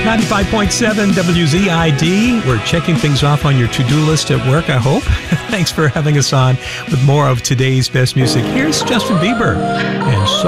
95.7 WZID. We're checking things off on your to-do list at work, I hope. Thanks for having us on with more of today's best music. Here's Justin Bieber and